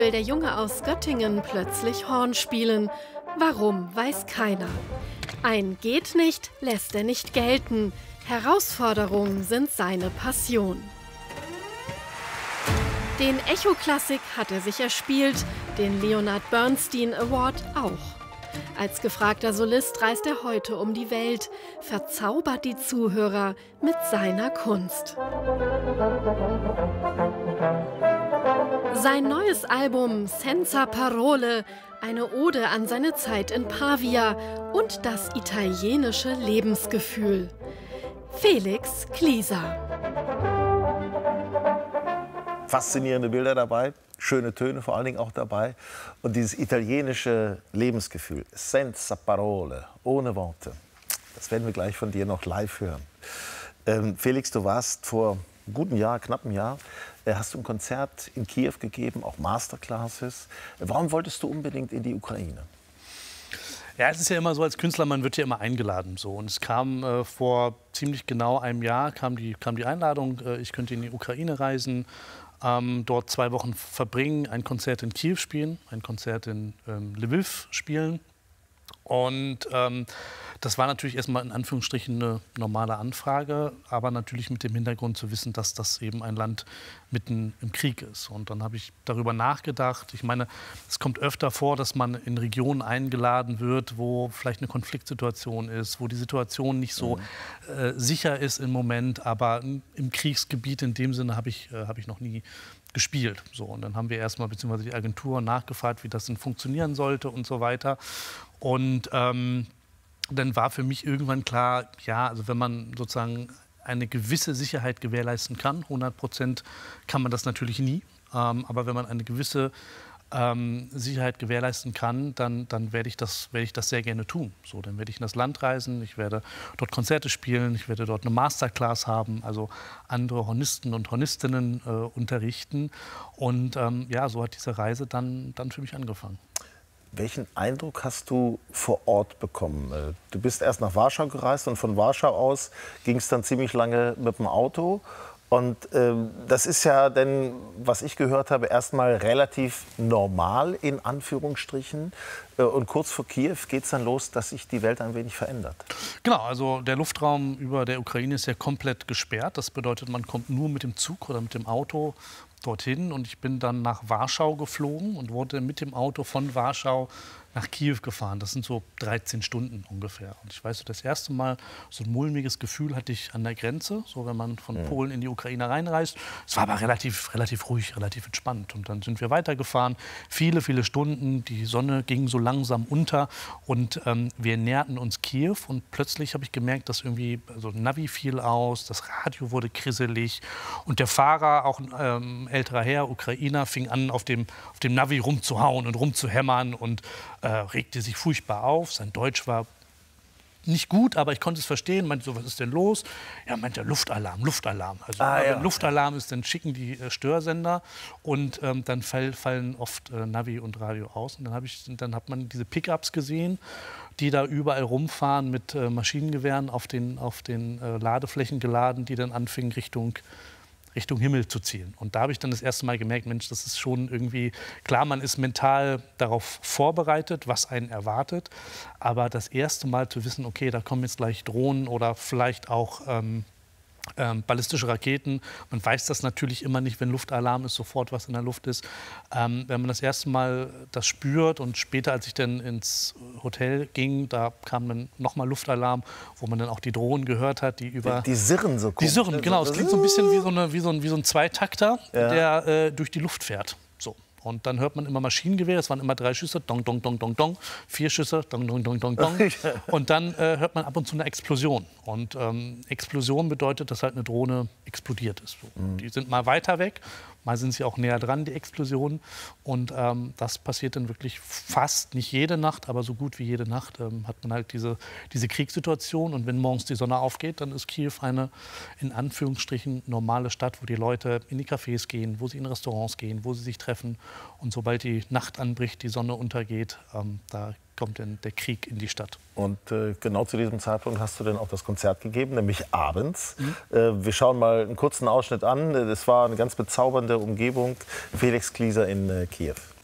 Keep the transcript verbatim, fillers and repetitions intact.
Will der Junge aus Göttingen plötzlich Horn spielen. Warum, weiß keiner. Ein geht nicht, lässt er nicht gelten. Herausforderungen sind seine Passion. Den Echo-Klassik hat er sich erspielt, den Leonard Bernstein Award auch. Als gefragter Solist reist er heute um die Welt, verzaubert die Zuhörer mit seiner Kunst. Sein neues Album Senza Parole, eine Ode an seine Zeit in Pavia und das italienische Lebensgefühl. Felix Klieser. Faszinierende Bilder dabei, schöne Töne vor allen Dingen auch dabei und dieses italienische Lebensgefühl, senza parole, ohne Worte. Das werden wir gleich von dir noch live hören. Ähm, Felix, du warst vor einem guten Jahr, knappen Jahr, äh, hast du ein Konzert in Kiew gegeben, auch Masterclasses. Warum wolltest du unbedingt in die Ukraine? Ja, es ist ja immer so, als Künstler, man wird ja immer eingeladen. So. Und es kam äh, vor ziemlich genau einem Jahr, kam die, kam die Einladung, äh, ich könnte in die Ukraine reisen, ähm, dort zwei Wochen verbringen, ein Konzert in Kiew spielen, ein Konzert in ähm, Lviv spielen. Und ähm, das war natürlich erstmal in Anführungsstrichen eine normale Anfrage, aber natürlich mit dem Hintergrund zu wissen, dass das eben ein Land mitten im Krieg ist. Und dann habe ich darüber nachgedacht. Ich meine, es kommt öfter vor, dass man in Regionen eingeladen wird, wo vielleicht eine Konfliktsituation ist, wo die Situation nicht so mhm. äh, sicher ist im Moment. Aber im Kriegsgebiet in dem Sinne habe ich, äh, habe ich noch nie gespielt. So, und dann haben wir erstmal, beziehungsweise die Agentur, nachgefragt, wie das denn funktionieren sollte und so weiter. Und ähm, dann war für mich irgendwann klar, ja, also wenn man sozusagen eine gewisse Sicherheit gewährleisten kann, hundert Prozent kann man das natürlich nie, ähm, aber wenn man eine gewisse ähm, Sicherheit gewährleisten kann, dann, dann werde ich das, werde ich das sehr gerne tun. So, dann werde ich in das Land reisen, ich werde dort Konzerte spielen, ich werde dort eine Masterclass haben, also andere Hornisten und Hornistinnen äh, unterrichten. Und ähm, ja, so hat diese Reise dann, dann für mich angefangen. Welchen Eindruck hast du vor Ort bekommen? Du bist erst nach Warschau gereist und von Warschau aus ging es dann ziemlich lange mit dem Auto. Und äh, das ist ja dann, was ich gehört habe, erstmal relativ normal in Anführungsstrichen. Äh, und kurz vor Kiew geht es dann los, dass sich die Welt ein wenig verändert. Genau, also der Luftraum über der Ukraine ist ja komplett gesperrt. Das bedeutet, man kommt nur mit dem Zug oder mit dem Auto dorthin. Und ich bin dann nach Warschau geflogen und wurde mit dem Auto von Warschau nach Kiew gefahren. Das sind so dreizehn Stunden ungefähr. Und ich weiß, so das erste Mal so ein mulmiges Gefühl hatte ich an der Grenze, so wenn man von mhm. Polen in die Ukraine reinreist. Es war aber relativ, relativ ruhig, relativ entspannt. Und dann sind wir weitergefahren, viele, viele Stunden. Die Sonne ging so langsam unter und ähm, wir näherten uns Kiew. Und plötzlich habe ich gemerkt, dass irgendwie so ein Navi fiel aus, das Radio wurde krisselig und der Fahrer, auch ein ähm, älterer Herr, Ukrainer, fing an, auf dem, auf dem Navi rumzuhauen und rumzuhämmern und Äh, regte sich furchtbar auf. Sein Deutsch war nicht gut, aber ich konnte es verstehen. Meinte so, was ist denn los? Ja, meinte Luftalarm, Luftalarm. Also ah, ja. wenn Luftalarm ist, dann schicken die äh, Störsender und ähm, dann fall, fallen oft äh, Navi und Radio aus. Und dann, hab ich, dann hat man diese Pickups gesehen, die da überall rumfahren mit äh, Maschinengewehren auf den, auf den äh, Ladeflächen geladen, die dann anfingen Richtung Richtung Himmel zu zielen. Und da habe ich dann das erste Mal gemerkt, Mensch, das ist schon irgendwie, klar, man ist mental darauf vorbereitet, was einen erwartet, aber das erste Mal zu wissen, okay, da kommen jetzt gleich Drohnen oder vielleicht auch ähm, ähm, ballistische Raketen. Man weiß das natürlich immer nicht, wenn Luftalarm ist, sofort was in der Luft ist. Ähm, wenn man das erste Mal das spürt und später, als ich dann ins Hotel ging, da kam dann nochmal Luftalarm, wo man dann auch die Drohnen gehört hat, die über... Die, die Sirren so Die Sirren, genau. Es klingt so ein bisschen wie so, eine, wie so, ein, wie so ein Zweitakter, ja. der äh, durch die Luft fährt. So. Und dann hört man immer Maschinengewehr, es waren immer drei Schüsse, dong, dong, dong, dong, dong, vier Schüsse, dong, dong, dong, dong, dong. Und dann äh, hört man ab und zu eine Explosion. Und ähm, Explosion bedeutet, dass halt eine Drohne explodiert ist. Mhm. Die sind mal weiter weg, mal sind sie auch näher dran, die Explosionen. Und ähm, das passiert dann wirklich fast, nicht jede Nacht, aber so gut wie jede Nacht ähm, hat man halt diese, diese Kriegssituation. Und wenn morgens die Sonne aufgeht, dann ist Kiew eine, in Anführungsstrichen, normale Stadt, wo die Leute in die Cafés gehen, wo sie in Restaurants gehen, wo sie sich treffen. Und sobald die Nacht anbricht, die Sonne untergeht, ähm, da kommt denn der Krieg in die Stadt. Und äh, genau zu diesem Zeitpunkt hast du dann auch das Konzert gegeben, nämlich abends. Mhm. Äh, wir schauen mal einen kurzen Ausschnitt an. Es war eine ganz bezaubernde Umgebung. Felix Klieser in äh, Kiew.